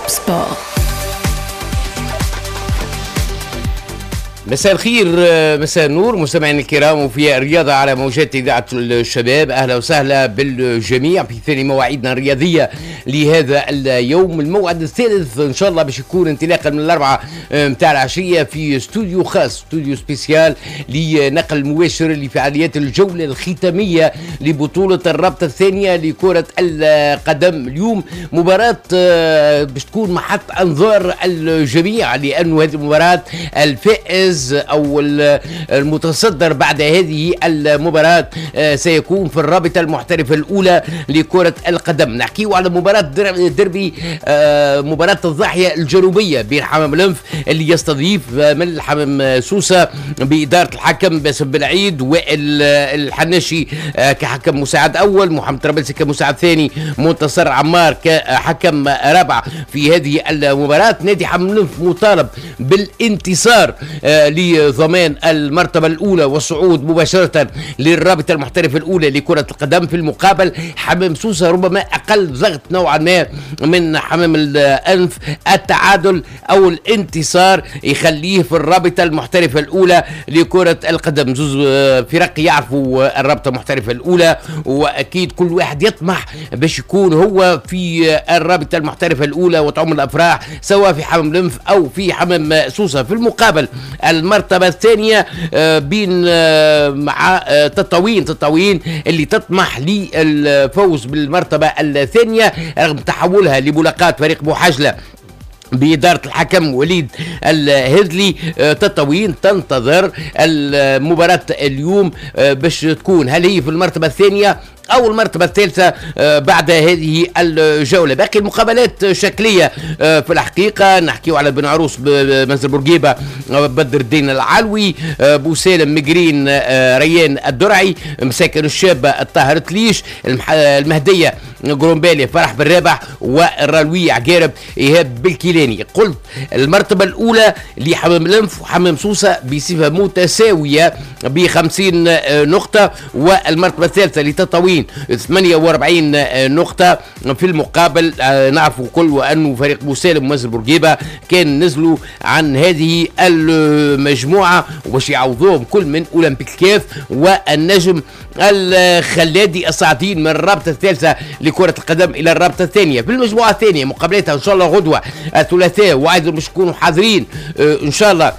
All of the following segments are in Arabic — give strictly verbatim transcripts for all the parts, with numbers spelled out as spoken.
توب سبور. مساء الخير، مساء النور مستمعينا الكرام، وفي الرياضة على موجات إذاعة الشباب. أهلا وسهلا بالجميع في ثاني مواعيدنا الرياضية لهذا اليوم، الموعد الثالث إن شاء الله باش يكون انطلاقا من الأربعة متاع العشية في استوديو خاص، استوديو سبيسيال لنقل مباشر لفعاليات الجولة الختامية لبطولة الرابطة الثانية لكرة القدم. اليوم مباراة باش تكون محط أنظار الجميع، لأنه هذه المباراة الفائز أو المتصدر بعد هذه المباراة سيكون في الرابطة المحترفة الأولى لكرة القدم. نحكيه على مباراة دربي، مباراة الضاحية الجنوبية بين حمام الأنف اللي يستضيف من حمام سوسة بإدارة الحكم باسم بالعيد، وائل الحناشي كحكم مساعد أول، محمد طرابلسي كمساعد ثاني، منتصر عمار كحكم رابع في هذه المباراة. نادي حمام الأنف مطالب بالانتصار لضمان المرتبة الأولى والصعود مباشرة للرابطة المحترفة الأولى لكرة القدم. في المقابل حمام سوسة ربما أقل ضغط نوعا ما من حمام الأنف، التعادل أو الانتصار يخليه في الرابطة المحترفة الأولى لكرة القدم. زوز فرق يعرفوا الرابطة المحترفة الأولى، وأكيد كل واحد يطمح باش يكون هو في الرابطة المحترفة الأولى وتعم الأفراح سواء في حمام الأنف أو في حمام سوسة. في المقابل المرتبة الثانية بين مع تطاوين تطاوين اللي تطمح للفوز بالمرتبة الثانية رغم تحولها لملاقاة فريق محاجلة بإدارة الحكم وليد الهذلي. تطاوين تنتظر المباراة اليوم باش تكون هل هي في المرتبة الثانية أو المرتبة الثالثة بعد هذه الجولة. باقي المقابلات شكلية في الحقيقة، نحكيو على بن عروس بمنزل بورقيبة بدر الدين العلوي، بوسالم مقرين ريان الدرعي، مساكن الشابة الطاهر تليش، المهدية قرومبالي فرح بالرابح، والرالوية عقارب إيهاب بالكيلاني. قلت المرتبة الأولى لحمام الأنف وحمام سوسة بصفة متساوية بخمسين نقطة، والمرتبة الثالثة لتطاوين ثمانية وأربعين نقطة. في المقابل نعرفوا كل وأنه فريق بوسالم ومنزل بورقيبة كان نزلوا عن هذه المجموعة وباش يعوضوهم كل من أولمبيك كاف والنجم الخلادي الصاعدين من الرابطة الثالثة لكرة القدم إلى الرابطة الثانية. في المجموعة الثانية مقابلتها إن شاء الله غدوة الثلاثاء، وأيضا باش يكونوا حاضرين إن شاء الله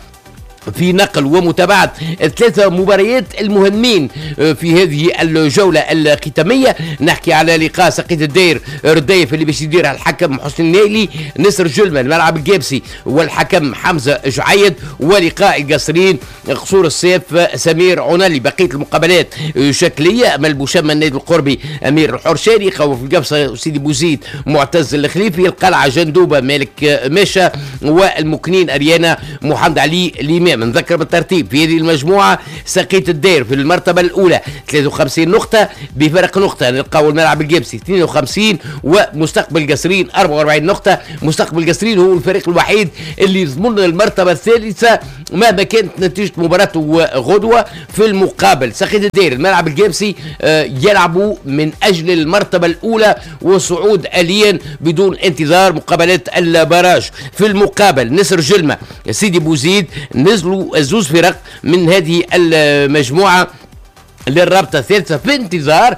في نقل ومتابعة الثلاثة مباريات المهمين في هذه الجولة الختامية. نحكي على لقاء سقيط الدير ردايف اللي باش يديرها الحكم حسن النيلي، نصر جلمة الملعب الجابسي والحكم حمزة جعيد، ولقاء القصرين قصور السيف سمير عنالي. بقية المقابلات شكلية، أمل بوشمة النادي القربي أمير الحرشاني، خوف القبصة سيدي بوزيد معتز الخليفي، القلعة جندوبة مالك ماشا، والمكنين أريانا محمد علي الإمام. نذكر بالترتيب في هذه المجموعة سقيط الدير في المرتبة الأولى ثلاثة وخمسين نقطة بفرق نقطة، نلقاو الملعب الجابسي اثنين وخمسين ومستقبل قصرين أربعة وأربعين نقطة. مستقبل قصرين هو الفريق الوحيد اللي يضمن المرتبة الثالثة مهما كانت نتيجة مباراته غدوة. في المقابل سقيط الدير الملعب الجابسي يلعبوا من أجل المرتبة الأولى والصعود آليا بدون انتظار مقابلات البراج. في المقابل نصر جلمة سيدي بوزيد نزلوا زوز فرق من هذه المجموعة للرابطة الثالثة في انتظار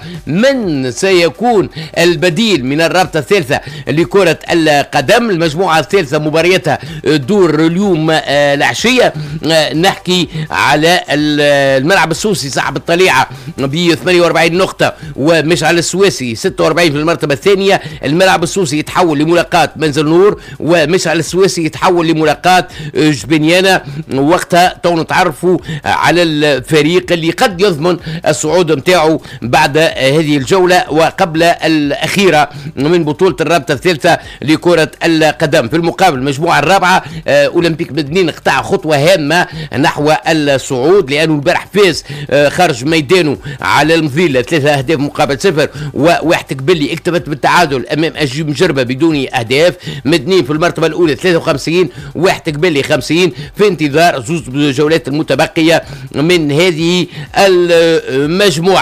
من سيكون البديل من الرابطة الثالثة لكرة القدم. المجموعة الثالثة مبارياتها دور اليوم العشية. نحكي على الملعب السوسي صاحب الطليعة ب ثمانية وأربعين نقطة، ومشعل السويسي ستة وأربعين في المرتبة الثانية. الملعب السوسي يتحول لملاقاة منزل نور، ومشعل السويسي يتحول لملاقاة جبنيانة. وقتها تو نتعرفوا على الفريق اللي قد يضمن الصعود متاعه بعد هذه الجولة وقبل الأخيرة من بطولة الرابطة الثالثة لكرة القدم. في المقابل المجموعة الرابعة أولمبيك مدنين قطع خطوة هامة نحو الصعود، لأنه البارح فاز خارج ميدانه على المظيلة ثلاثة أهداف مقابل صفر، وواحد قبلي اكتفت بالتعادل أمام أجيب مجربة بدون أهداف. مدنين في المرتبة الأولى ثلاثة وخمسين، واحد قبلي خمسين، في انتظار زوج جولات المتبقية من هذه المجموعة.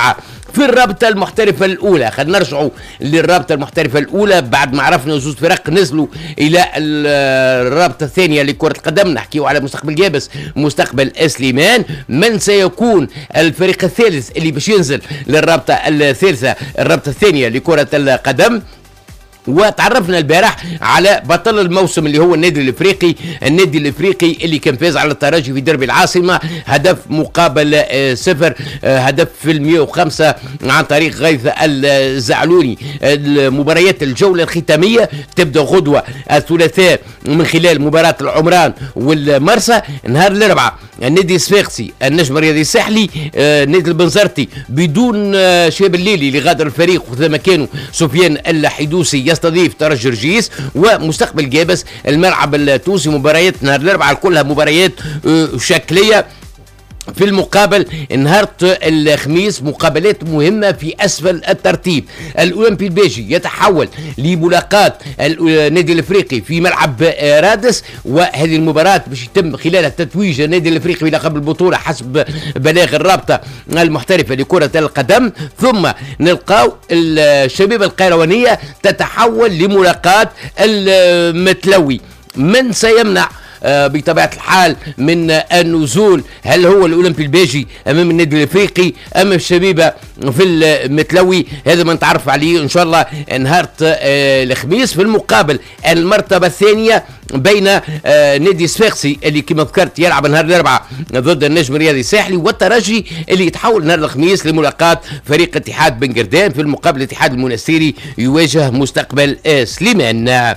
في الرابطة المحترفة الأولى. خلينا نرجعوا للرابطة المحترفة الأولى بعد ما عرفنا زوج فرق نزلوا إلى الرابطة الثانية لكرة القدم. نحكيو على مستقبل يابس مستقبل سليمان. من سيكون الفريق الثالث اللي باش ينزل للرابطة الثالثة الرابطة الثانية لكرة القدم؟ وتعرفنا البارح على بطل الموسم اللي هو النادي الافريقي، النادي الافريقي اللي كان فاز على الترجي في دربي العاصمه هدف مقابل صفر، هدف في المئة وخمسة عن طريق غيث الزعلوني. المباريات الجوله الختاميه تبدا غدوه الثلاثاء من خلال مباراه العمران والمرسى. نهار الاربعاء النادي الصفاقسي النجم الرياضي الساحلي النادي البنزرتي بدون شاب الليلي اللي غادر الفريق وخذ مكانه سفيان الحدوسي يستضيف ترجي رجيس. ومستقبل جابس الملعب التونسي مباريات نهار الاربعاء كلها مباريات شكليه. في المقابل نهار الخميس مقابلات مهمة في أسفل الترتيب. الأولمبي البيجي يتحول لملاقاة النادي الأفريقي في ملعب رادس، وهذه المباراة باش يتم خلالها تتويج النادي الأفريقي بلقب البطولة حسب بلاغ الرابطة المحترفة لكرة القدم. ثم نلقاو الشبيبة القيروانية تتحول لملاقاة المتلوي. من سيمنع آه بطبيعة الحال من النزول؟ هل هو الأولمبي الباجي أمام النادي الأفريقي أم الشبيبة في المتلوي؟ هذا ما نتعرف عليه إن شاء الله نهار آه الخميس. في المقابل المرتبة الثانية بين آه نادي صفاقسي اللي كما ذكرت يلعب نهار الأربعاء ضد النجم الرياضي الساحلي، والترجي اللي يتحول نهار الخميس لملاقاة فريق اتحاد بن قردان. في المقابل الاتحاد المنستيري يواجه مستقبل آه سليمان.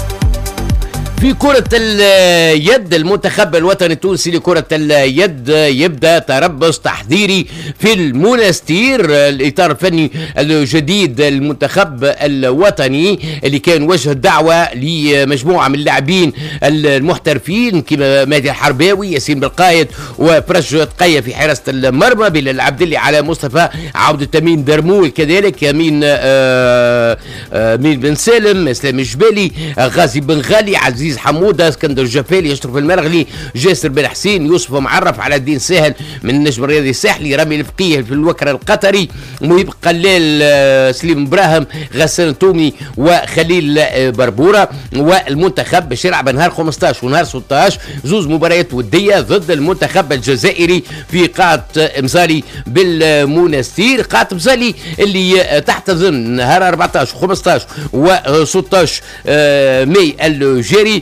في كرة اليد المنتخب الوطني التونسي لكرة اليد يبدأ تربص تحضيري في المنستير. الإطار الفني الجديد المنتخب الوطني اللي كان وجه الدعوة لمجموعة من اللاعبين المحترفين كما مهدي الحرباوي، ياسين بالقايد، وفرج تقية في حراسة المرمى، بلال عبدلي، على مصطفى، عودة تميم درمول كذلك، يمين آه آه مين بن سالم، اسلام الجبالي، غازي بن غالي، عزيز حموده، اسكندر جفالي، اشرف المرغلي، جاسر بن حسين، يوسف معرف، على الدين ساهل من النجم الرياضي الساحلي، رامي الفقيه في الوكر القطري، مهيب قلال، سليم ابراهيم، غسان تومي، وخليل بربوره. والمنتخب باش يلعب نهار خمسطاش ونهار ستطاش زوز مباريات وديه ضد المنتخب الجزائري في قاعه مزالي بالمنستير. قاعه مزالي اللي تحتضن نهار أربعطاش وخمسطاش وستطاش ماي الجاري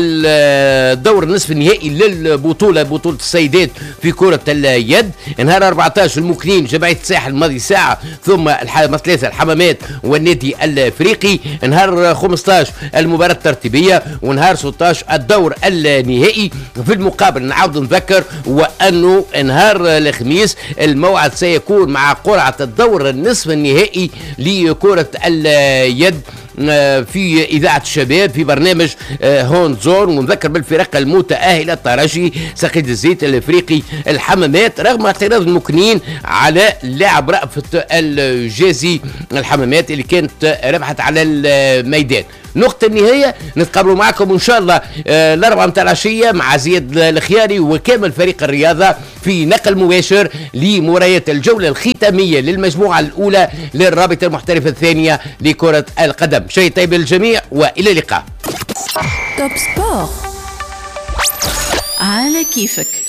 الدور النصف النهائي للبطوله، بطوله السيدات في كره اليد. نهار أربعطاش المكنين جمعيه الساحل ماضي ساعه، ثم ثلاثه الحمامات والنادي الافريقي. نهار خمسطاش المباراه الترتيبيه، ونهار ستطاش الدور النهائي. في المقابل نعاود نذكر وانه نهار الخميس الموعد سيكون مع قرعه الدور النصف النهائي لكره اليد في إذاعة الشباب في برنامج هون زون. ونذكر بالفرق المتأهلة: الترجي، سقيط الزيت، الافريقي، الحمامات، رغم اعتراض المكنين على لاعب رأفت الجازي الحمامات اللي كانت ربحت على الميدان. نقطة النهاية نتقابلوا معكم إن شاء الله الأربعة متاع العشية مع زياد الخياري وكامل فريق الرياضة في نقل مباشر لمباريات الجولة الختامية للمجموعة الأولى للرابطة المحترفة الثانية لكرة القدم. شيء طيب للجميع وإلى اللقاء. توب سبور على كيفك.